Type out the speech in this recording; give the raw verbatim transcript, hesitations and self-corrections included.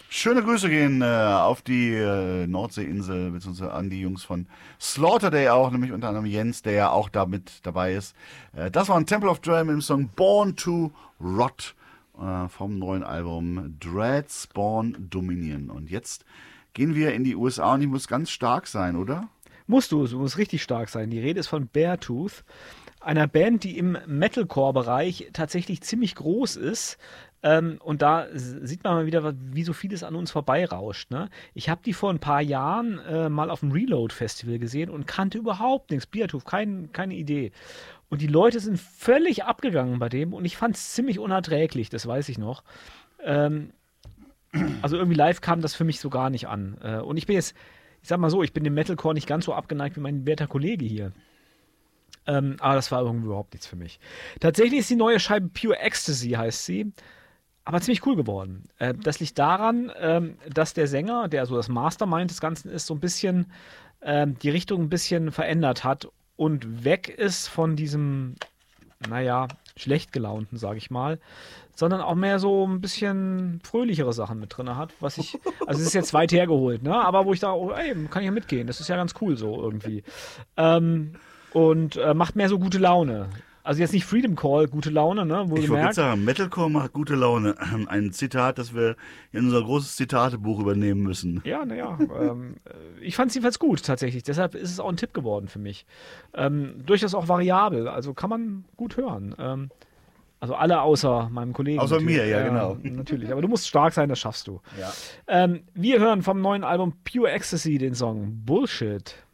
Schöne Grüße gehen äh, auf die äh, Nordseeinsel, beziehungsweise an die Jungs von Slaughterday auch, nämlich unter anderem Jens, der ja auch da mit dabei ist. Äh, das war ein Temple of Drum im Song Born to Rot äh, vom neuen Album Dread Spawn Dominion. Und jetzt gehen wir in die U S A und die muss ganz stark sein, oder? Musst du, du musst richtig stark sein. Die Rede ist von Beartooth, einer Band, die im Metalcore-Bereich tatsächlich ziemlich groß ist. Ähm, und da s- sieht man mal wieder, wie so vieles an uns vorbeirauscht. Ne? Ich habe die vor ein paar Jahren äh, mal auf dem Reload-Festival gesehen und kannte überhaupt nichts. Beartooth, kein, keine Idee. Und die Leute sind völlig abgegangen bei dem und ich fand es ziemlich unerträglich, das weiß ich noch. Ähm, also irgendwie live kam das für mich so gar nicht an. Äh, und ich bin jetzt, ich sag mal so, ich bin dem Metalcore nicht ganz so abgeneigt wie mein werter Kollege hier. Ähm, aber das war irgendwie überhaupt nichts für mich. Tatsächlich ist die neue Scheibe Pure Ecstasy, heißt sie, aber ziemlich cool geworden. Äh, das liegt daran, ähm, dass der Sänger, der so das Mastermind des Ganzen ist, so ein bisschen ähm, die Richtung ein bisschen verändert hat und weg ist von diesem, naja, schlecht gelaunten, sage ich mal, sondern auch mehr so ein bisschen fröhlichere Sachen mit drin hat, was ich, also es ist jetzt weit hergeholt, ne, aber wo ich da, oh, ey, kann ich ja mitgehen, das ist ja ganz cool so irgendwie. Ähm, und äh, macht mehr so gute Laune. Also jetzt nicht Freedom Call, gute Laune, ne, Ich wollte gerade wohlgemerkt. sagen, Metalcore macht gute Laune. Ein Zitat, das wir in unser großes Zitatebuch übernehmen müssen. Ja, naja, ähm, äh, ich fand es jedenfalls gut tatsächlich. Deshalb ist es auch ein Tipp geworden für mich. Ähm, durchaus auch variabel, also kann man gut hören. Ähm, also alle außer meinem Kollegen Außer natürlich. mir, ja, Ja, genau. natürlich. Aber du musst stark sein, das schaffst du. Ja. Ähm, wir hören vom neuen Album Pure Ecstasy den Song Bullshit.